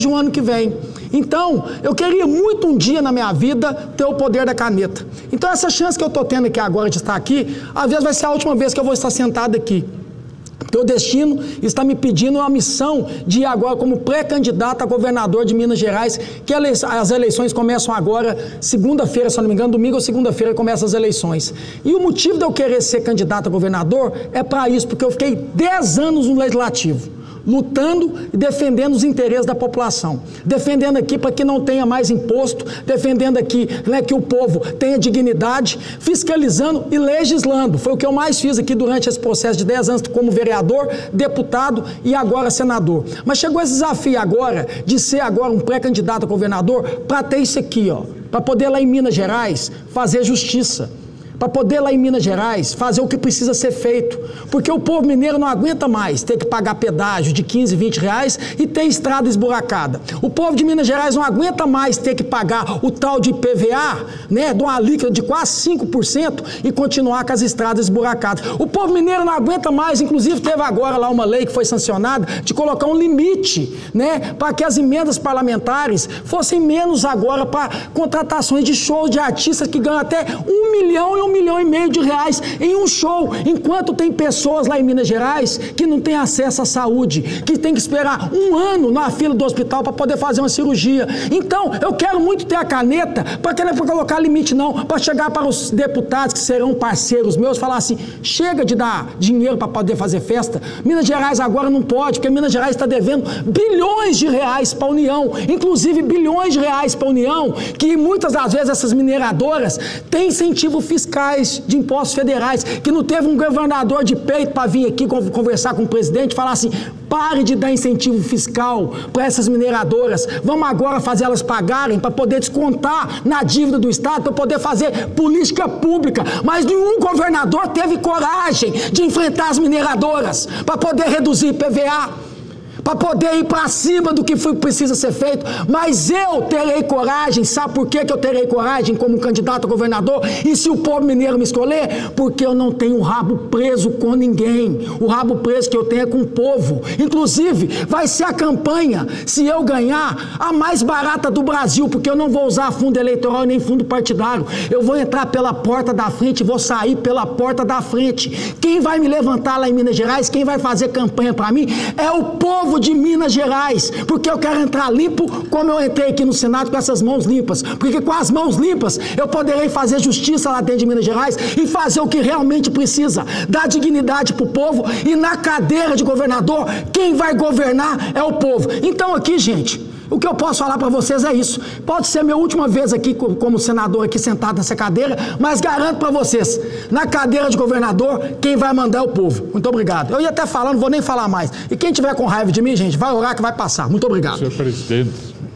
o ano que vem. Então, eu queria muito um dia na minha vida ter o poder da caneta. Então, essa chance que eu estou tendo aqui agora de estar aqui, às vezes vai ser a última vez que eu vou estar sentado aqui. Porque o destino está me pedindo uma missão de ir agora como pré-candidato a governador de Minas Gerais, que as eleições começam agora, segunda-feira, se eu não me engano, domingo ou segunda-feira começam as eleições. E o motivo de eu querer ser candidato a governador é para isso, porque eu fiquei 10 anos no Legislativo, lutando e defendendo os interesses da população, defendendo aqui para que não tenha mais imposto, defendendo aqui, né, que o povo tenha dignidade, fiscalizando e legislando. Foi o que eu mais fiz aqui durante esse processo de 10 anos como vereador, deputado e agora senador. Mas chegou esse desafio agora de ser agora um pré-candidato a governador para ter isso aqui, ó, para poder lá em Minas Gerais fazer justiça, para poder lá em Minas Gerais fazer o que precisa ser feito, porque o povo mineiro não aguenta mais ter que pagar pedágio de 15, 20 reais e ter estrada esburacada. O povo de Minas Gerais não aguenta mais ter que pagar o tal de IPVA, né, de uma alíquota de quase 5% e continuar com as estradas esburacadas. O povo mineiro não aguenta mais, inclusive teve agora lá uma lei que foi sancionada de colocar um limite, né, para que as emendas parlamentares fossem menos agora para contratações de shows de artistas que ganham até 1 milhão e 1,5 milhão de reais em um show, enquanto tem pessoas lá em Minas Gerais que não têm acesso à saúde, que tem que esperar 1 ano na fila do hospital para poder fazer uma cirurgia. Então, eu quero muito ter a caneta para colocar limite não, para chegar para os deputados que serão parceiros meus, falar assim, chega de dar dinheiro para poder fazer festa. Minas Gerais agora não pode, porque Minas Gerais está devendo bilhões de reais para a União, inclusive bilhões de reais para a União, que muitas das vezes essas mineradoras têm incentivo fiscal de impostos federais, que não teve um governador de peito para vir aqui conversar com o presidente e falar assim, pare de dar incentivo fiscal para essas mineradoras, vamos agora fazer elas pagarem para poder descontar na dívida do Estado, para poder fazer política pública, mas nenhum governador teve coragem de enfrentar as mineradoras para poder reduzir IPVA, para poder ir para cima do que precisa ser feito, mas eu terei coragem. Sabe por que eu terei coragem como candidato a governador? E se o povo mineiro me escolher? Porque eu não tenho o rabo preso com ninguém, o rabo preso que eu tenho é com o povo. Inclusive, vai ser a campanha, se eu ganhar, a mais barata do Brasil, porque eu não vou usar fundo eleitoral nem fundo partidário, eu vou entrar pela porta da frente e vou sair pela porta da frente. Quem vai me levantar lá em Minas Gerais, quem vai fazer campanha para mim, é o povo de Minas Gerais, porque eu quero entrar limpo como eu entrei aqui no Senado com essas mãos limpas, porque com as mãos limpas eu poderei fazer justiça lá dentro de Minas Gerais e fazer o que realmente precisa, dar dignidade para o povo, e na cadeira de governador quem vai governar é o povo. Então aqui, gente, o que eu posso falar para vocês é isso. Pode ser a minha última vez aqui como senador aqui sentado nessa cadeira, mas garanto para vocês, na cadeira de governador, quem vai mandar é o povo. Muito obrigado. Eu ia até falar, não vou nem falar mais. E quem tiver com raiva de mim, gente, vai orar que vai passar. Muito obrigado. Senhor presidente,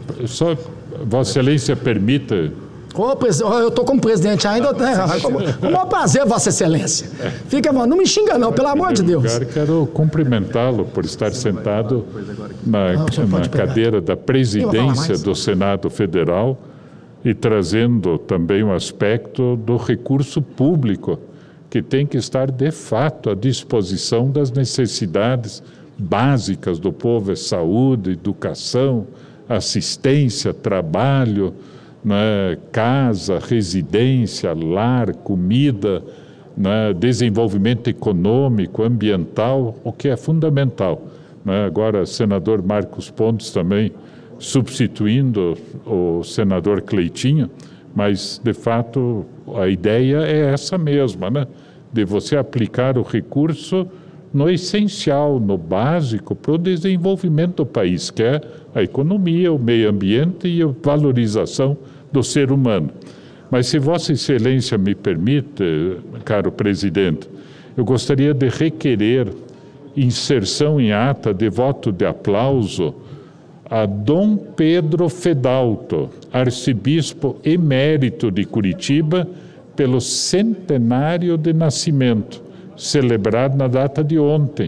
só Vossa Excelência permita... Eu estou como presidente ainda, com o maior prazer, Vossa Excelência. Fica bom, não me xinga não, pelo amor de Deus. Quero cumprimentá-lo por estar sentado na cadeira da presidência do Senado Federal e trazendo também um aspecto do recurso público, que tem que estar de fato à disposição das necessidades básicas do povo, saúde, educação, assistência, trabalho, né, casa, residência, lar, comida, né, desenvolvimento econômico, ambiental, o que é fundamental. Né? Agora, senador Marcos Pontes também substituindo o senador Cleitinho, mas, de fato, a ideia é essa mesma, né? De você aplicar o recurso no essencial, no básico, para o desenvolvimento do país, que é a economia, o meio ambiente e a valorização do ser humano. Mas se Vossa Excelência me permite, caro presidente, eu gostaria de requerer inserção em ata de voto de aplauso a Dom Pedro Fedalto, arcebispo emérito de Curitiba, pelo centenário de nascimento, celebrado na data de ontem.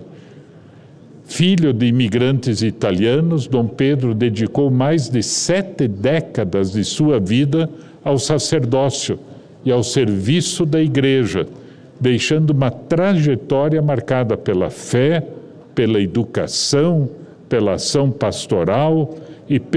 Filho de imigrantes italianos, Dom Pedro dedicou mais de 7 décadas de sua vida ao sacerdócio e ao serviço da Igreja, deixando uma trajetória marcada pela fé, pela educação, pela ação pastoral e